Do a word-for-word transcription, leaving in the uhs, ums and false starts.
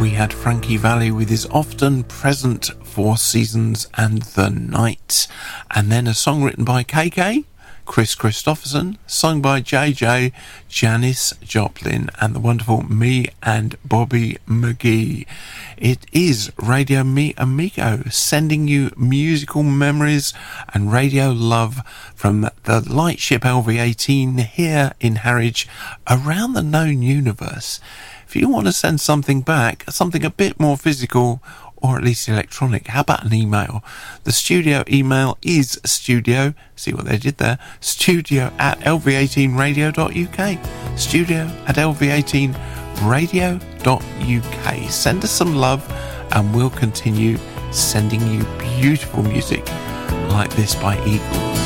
we had Frankie Valli with his often present Four Seasons and the Night. And then a song written by K K, Chris Christopherson, sung by J J, Janis Joplin, and the wonderful Me and Bobby McGee. It is Radio Mi Amigo, sending you musical memories and radio love from the lightship L V eighteen here in Harwich, around the known universe. If you want to send something back, something a bit more physical, or at least electronic, how about an email? The studio email is studio, see what they did there, studio at l v eighteen radio dot u k. Studio at l v eighteen radio dot u k. Send us some love and we'll continue sending you beautiful music like this by Eagles.